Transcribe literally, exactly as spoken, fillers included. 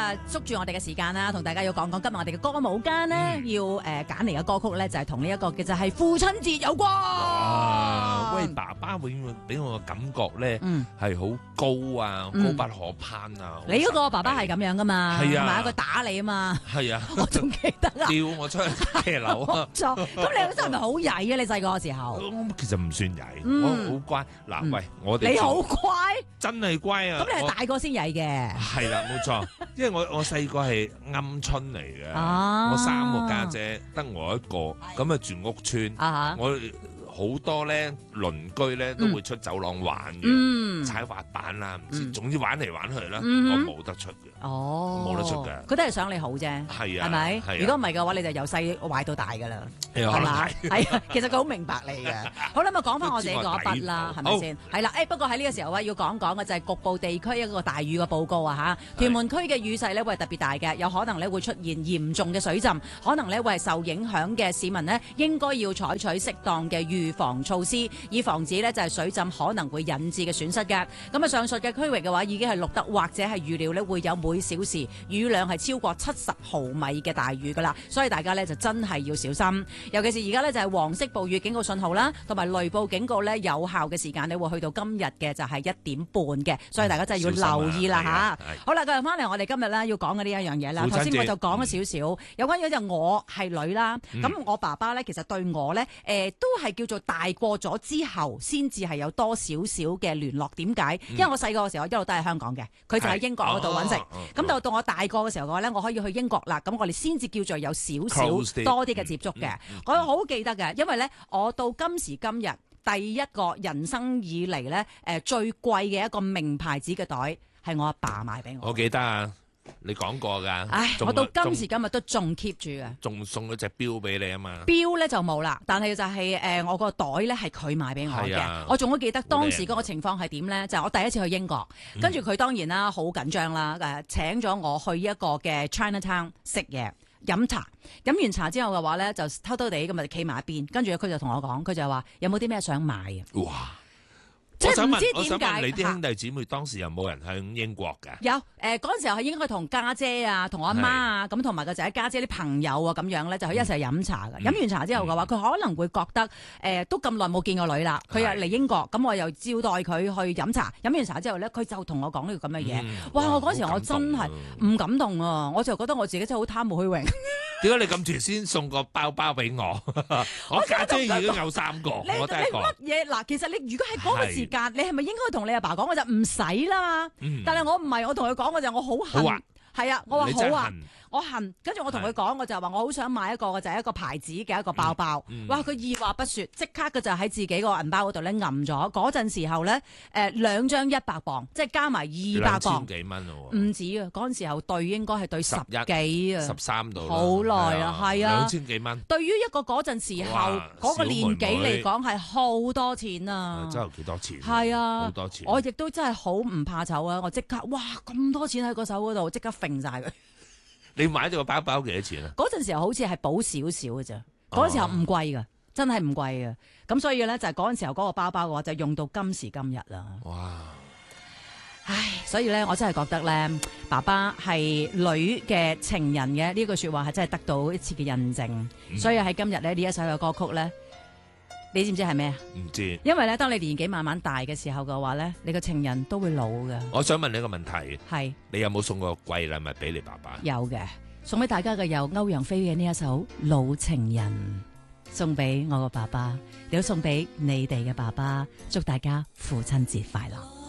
啊，捉住我哋嘅時間啦，同大家要講講今日我哋嘅歌舞間咧，嗯、要誒揀嚟嘅歌曲咧，就係同呢一個嘅就係父親節有關。 哇！喂，爸爸永遠俾我嘅感覺咧，係好、嗯、高啊，嗯、高不可攀啊。 你嗰個爸爸係咁樣噶嘛？係啊，同埋一個打你啊嘛。係啊，我仲記得啊， 吊我出去騎樓啊。 錯，咁你嗰陣係咪好曳啊？你細個嘅時候？ 我其實唔算曳， 嗯、 我好乖。嗱、嗯，喂，我哋你好乖， 真係乖啊！ 咁你係大個先曳嘅。係啦，冇錯，因為我我細個係鵪鶉嚟嘅， 啊、 我三個家姐得我一個，咁啊住屋村，啊、我好多咧鄰居咧都會出走廊玩嘅，嗯、踩滑板啦，唔知，嗯、總之玩嚟玩去啦，嗯、我冇得出嘅。哦，冇得出嘅， 佢都係想你好啫， 係啊， 係咪？如果唔係嘅話，你就由細壞到大噶啦，係嘛？係啊，其實佢好明白你嘅。好啦，咁啊講翻我哋嗰一筆啦，係咪先？係啦，誒不過喺呢個時候啊，要講講嘅就係局部地區一個大雨嘅報告啊嚇。屯門區嘅雨勢咧會係特別大嘅，有可能咧會出現嚴重嘅水浸，可能咧會係受影響嘅市民呢，應該要採取適當嘅預防措施，以防止呢就係水浸可能會引致嘅損失嘅。咁啊，上述嘅區域嘅話已經係錄得或者係預料咧會有每小時雨量係超過七十毫米嘅大雨噶啦，所以大家咧就真係要小心，尤其是而家咧就係黃色暴雨警告信號啦，同埋雷暴警告咧有效嘅時間咧會去到今日嘅就係一點半嘅，所以大家真係要留意啦吓。好啦，繼續翻嚟我哋今日咧要講嘅呢一樣嘢啦。頭先我就講咗少少，有關於就我係女啦，咁、嗯、我爸爸咧其實對我咧誒、呃、都係叫做大過咗之後先至係有多少少嘅聯絡。點解？因為我細個嘅時候一路都係香港嘅，佢就喺英國嗰度揾食，咁就到我大個嘅時候嘅話咧，我可以去英國啦，咁我哋先至叫做有少少多啲嘅接觸嘅。嗯嗯嗯、我好記得嘅，因為咧我到今時今日第一個人生以嚟咧誒最貴嘅一個名牌子嘅袋係我阿爸買俾我。我記得啊。你講過噶， 唉，我到今時今日都仲 keep 住嘅， 仲送咗隻錶俾你啊嘛， 錶咧就冇啦，但係就係、是、誒、呃、我個袋咧係佢買俾我嘅，啊、我仲好記得當時嗰個情況係點咧，就係、是、我第一次去英國，嗯、跟住佢當然啦好緊張啦，誒請咗我去一個嘅 Chinatown 食嘢飲茶，飲完茶之後嘅話咧就偷偷地咁啊企埋一邊，跟住佢就同我講，佢就話有冇啲咩想買啊？哇！ 我想問，我想問你啲兄弟姊妹當時有冇人喺英國㗎？ 有，誒嗰陣時候係應該同家姐啊、同我阿媽啊，咁同埋個仔家姐啲朋友啊咁樣咧，就去一齊飲茶嘅。飲、嗯、完茶之後嘅話，佢、嗯、可能會覺得誒、呃、都咁耐冇見個女啦，佢又嚟英國，咁我又招待佢去飲茶。飲完茶之後咧，佢就同我講呢個咁嘅嘢。嗯、哇！我嗰時候我真係唔感動啊，我就覺得我自己真係好貪慕虛榮。 點解你咁遲先送個包包俾我？我家姐，姐已經有三個， 你我得一個。 你乜嘢？嗱，其實你如果喺嗰個時間，你係咪應該同你阿爸講？我就唔使啦嘛。嗯、但係我唔係，我同佢講，我就我好恨。係啊，我話好啊，我恨，跟住我同佢講，我就話我好想買一個嘅就係一個牌子嘅一個包包。嗯嗯、哇！佢二話不說，即刻佢就喺自己個銀包嗰度咧揞咗。嗰陣時候咧，誒兩張一百磅，即係加埋二百磅， 兩千幾蚊咯。 唔止啊！嗰陣時候兌應該係兌十幾啊， 十三度， 好耐啊，係啊， 兩千幾蚊。對於一個嗰陣時候嗰個年紀嚟講係好多錢啊！ 真係幾多錢？係啊， 好多錢。 我亦都真係好唔怕醜啊！我即刻哇咁多錢喺個手嗰度，即刻揈晒佢。 你買咗個包包幾多錢啊？ 嗰陣時候好似係補少少嘅啫，嗰陣時候唔貴噶，真係唔貴嘅。咁所以咧就係嗰陣時候嗰個包包嘅話就用到今時今日啦。哇！唉，所以咧我真係覺得咧，爸爸係女嘅情人嘅呢句說話係真係得到一次嘅印證。嗯、所以喺今日咧呢一首嘅歌曲咧，你知唔知係咩啊？ 唔知。因為咧當你年紀慢慢大嘅時候嘅話咧，你個情人都會老嘅。 我想問你一個問題，係是你有冇送過貴禮物俾你爸爸？ 有嘅，送俾大家嘅有歐陽菲嘅呢一首《老情人》，送俾我個爸爸，亦都送俾你哋嘅爸爸，祝大家父親節快樂。